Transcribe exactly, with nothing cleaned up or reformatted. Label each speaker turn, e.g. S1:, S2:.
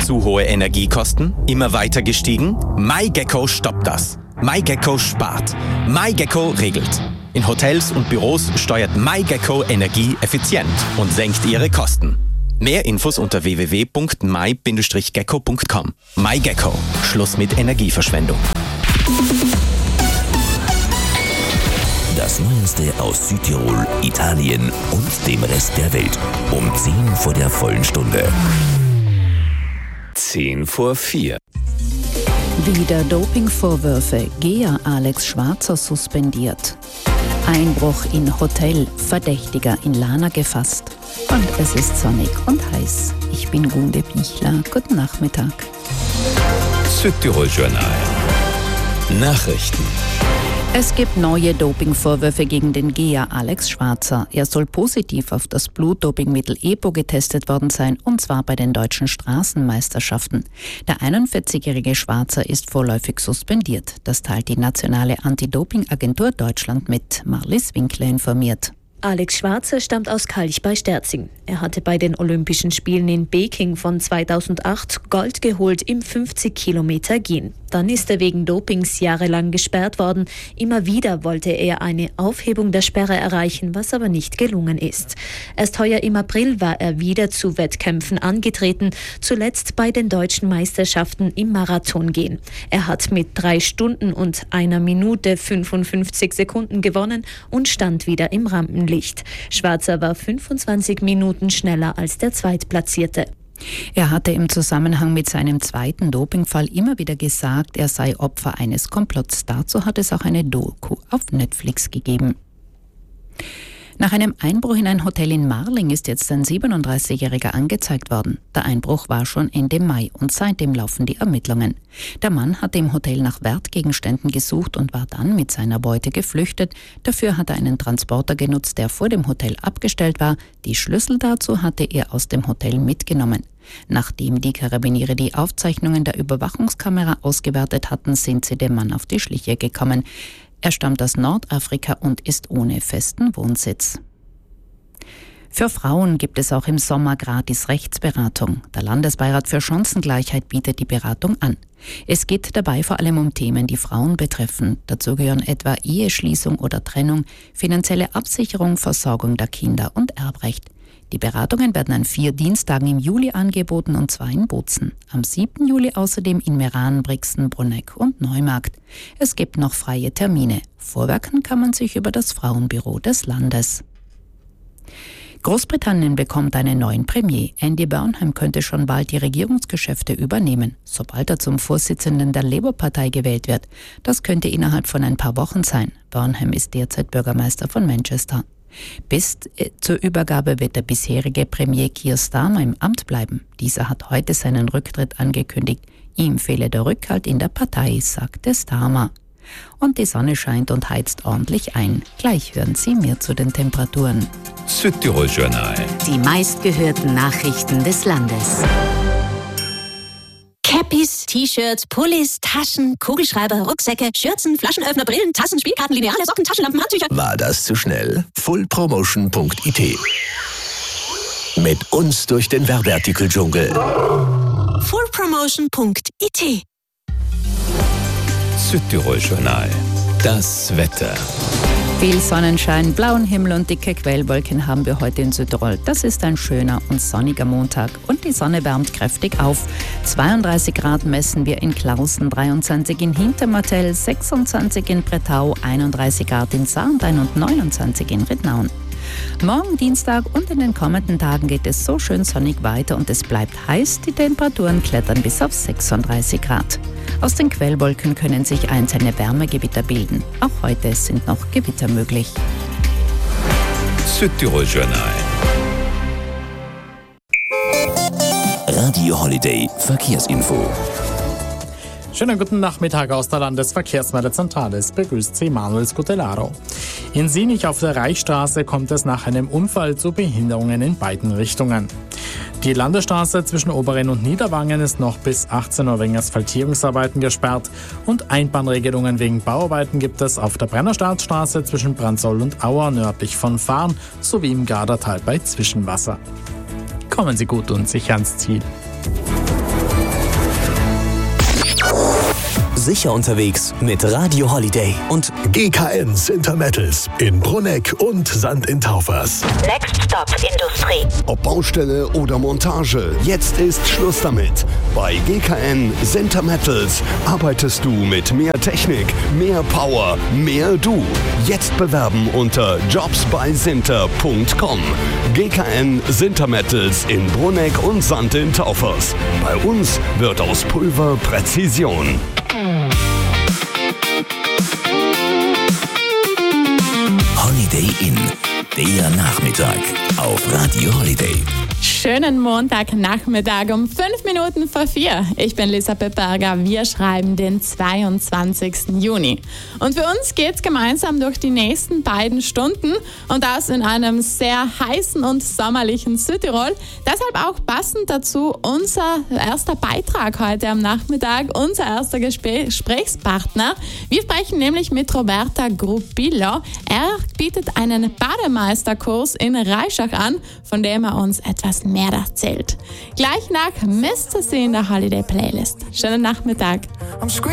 S1: Zu hohe Energiekosten? Immer weiter gestiegen? MyGecko stoppt das. MyGecko spart. MyGecko regelt. In Hotels und Büros steuert MyGecko Energie effizient und senkt ihre Kosten. Mehr Infos unter w w w punkt my Bindestrich gecko punkt com. MyGecko. Schluss mit Energieverschwendung.
S2: Das Neueste aus Südtirol, Italien und dem Rest der Welt. Um zehn vor der vollen Stunde.
S3: zehn vor vier.
S4: Wieder Dopingvorwürfe. Gea Alex Schwarzer suspendiert. Einbruch in Hotel. Verdächtiger in Lana gefasst. Und es ist sonnig und heiß. Ich bin Gunde Bichler. Guten Nachmittag.
S3: Südtirol Journal. Nachrichten.
S4: Es gibt neue Dopingvorwürfe gegen den Geher Alex Schwarzer. Er soll positiv auf das Blutdopingmittel EPO getestet worden sein, und zwar bei den deutschen Straßenmeisterschaften. Der einundvierzigjährige Schwarzer ist vorläufig suspendiert. Das teilt die nationale Anti-Doping-Agentur Deutschland mit. Marlies Winkler informiert.
S5: Alex Schwarzer stammt aus Kalch bei Sterzing. Er hatte bei den Olympischen Spielen in Peking von zweitausendacht Gold geholt im fünfzig Kilometer Gehen. Dann ist er wegen Dopings jahrelang gesperrt worden. Immer wieder wollte er eine Aufhebung der Sperre erreichen, was aber nicht gelungen ist. Erst heuer im April war er wieder zu Wettkämpfen angetreten, zuletzt bei den deutschen Meisterschaften im Marathongehen. Er hat mit drei Stunden und einer Minute fünfundfünfzig Sekunden gewonnen und stand wieder im Rampenlicht. Schwarzer war fünfundzwanzig Minuten schneller als der Zweitplatzierte.
S4: Er hatte im Zusammenhang mit seinem zweiten Dopingfall immer wieder gesagt, er sei Opfer eines Komplotts. Dazu hat es auch eine Doku auf Netflix gegeben. Nach einem Einbruch in ein Hotel in Marling ist jetzt ein siebenunddreißigjähriger angezeigt worden. Der Einbruch war schon Ende Mai und seitdem laufen die Ermittlungen. Der Mann hatte im Hotel nach Wertgegenständen gesucht und war dann mit seiner Beute geflüchtet. Dafür hat er einen Transporter genutzt, der vor dem Hotel abgestellt war. Die Schlüssel dazu hatte er aus dem Hotel mitgenommen. Nachdem die Karabiniere die Aufzeichnungen der Überwachungskamera ausgewertet hatten, sind sie dem Mann auf die Schliche gekommen. Er stammt aus Nordafrika und ist ohne festen Wohnsitz. Für Frauen gibt es auch im Sommer gratis Rechtsberatung. Der Landesbeirat für Chancengleichheit bietet die Beratung an. Es geht dabei vor allem um Themen, die Frauen betreffen. Dazu gehören etwa Eheschließung oder Trennung, finanzielle Absicherung, Versorgung der Kinder und Erbrecht. Die Beratungen werden an vier Dienstagen im Juli angeboten, und zwar in Bozen. Am siebten Juli außerdem in Meran, Brixen, Bruneck und Neumarkt. Es gibt noch freie Termine. Vorwerken kann man sich über das Frauenbüro des Landes. Großbritannien bekommt einen neuen Premier. Andy Burnham könnte schon bald die Regierungsgeschäfte übernehmen, sobald er zum Vorsitzenden der Labour-Partei gewählt wird. Das könnte innerhalb von ein paar Wochen sein. Burnham ist derzeit Bürgermeister von Manchester. Bis zur Übergabe wird der bisherige Premier Keir Starmer im Amt bleiben. Dieser hat heute seinen Rücktritt angekündigt. Ihm fehle der Rückhalt in der Partei, sagte Starmer. Und die Sonne scheint und heizt ordentlich ein. Gleich hören Sie mehr zu den Temperaturen.
S3: Südtirol Journal.
S6: Die meistgehörten Nachrichten des Landes. Cappies, T-Shirts, Pullis, Taschen, Kugelschreiber, Rucksäcke, Schürzen, Flaschenöffner, Brillen, Tassen, Spielkarten, Lineale, Socken, Taschenlampen, Handtücher.
S2: War das zu schnell? full promotion punkt i t. Mit uns durch den Werbeartikeldschungel.
S6: full promotion punkt i t.
S3: Südtirol Journal. Das Wetter.
S4: Viel Sonnenschein, blauen Himmel und dicke Quellwolken haben wir heute in Südtirol. Das ist ein schöner und sonniger Montag und die Sonne wärmt kräftig auf. zweiunddreißig Grad messen wir in Klausen, dreiundzwanzig in Hintermartell, sechsundzwanzig in Bretau, einunddreißig Grad in Sarntein und neunundzwanzig in Rittnauen. Morgen Dienstag und in den kommenden Tagen geht es so schön sonnig weiter und es bleibt heiß. Die Temperaturen klettern bis auf sechsunddreißig Grad. Aus den Quellwolken können sich einzelne Wärmegewitter bilden. Auch heute sind noch Gewitter möglich.
S3: Südtirol Journal.
S2: Radio Holiday Verkehrsinfo.
S7: Schönen guten Nachmittag aus der Landesverkehrsmeldezentrale. Es begrüßt Sie Manuel Scutellaro. In Sinich auf der Reichsstraße kommt es nach einem Unfall zu Behinderungen in beiden Richtungen. Die Landesstraße zwischen Oberrenn und Niederwangen ist noch bis achtzehn Uhr wegen Asphaltierungsarbeiten gesperrt und Einbahnregelungen wegen Bauarbeiten gibt es auf der Brennerstadtstraße zwischen Bransoll und Auer nördlich von Fahren sowie im Gardertal bei Zwischenwasser. Kommen Sie gut und sicher ans Ziel.
S8: Sicher unterwegs mit Radio Holiday
S9: und G K N Sintermettels in Brunegg und Sand in Taufers.
S6: Next Stop Industrie.
S9: Ob Baustelle oder Montage, jetzt ist Schluss damit. Bei G K N Sintermettels arbeitest du mit mehr Technik, mehr Power, mehr du. Jetzt bewerben unter jobs bei sinter punkt com. G K N Sintermettels in Brunegg und Sand in Taufers. Bei uns wird aus Pulver Präzision.
S2: Holiday Inn, der Nachmittag auf Radio Holiday.
S10: Schönen Montagnachmittag um fünf Minuten vor vier. Ich bin Lisa Pepperger. Wir schreiben den zweiundzwanzigsten Juni. Und für uns geht's gemeinsam durch die nächsten beiden Stunden und das in einem sehr heißen und sommerlichen Südtirol. Deshalb auch passend dazu unser erster Beitrag heute am Nachmittag, unser erster Gespr- Gesprächspartner. Wir sprechen nämlich mit Roberta Gruppillo. Er bietet einen Bademeisterkurs in Reischach an, von dem er uns etwas mehr erzählt. Gleich nach Mister Sie in der Holiday Playlist. Schönen Nachmittag.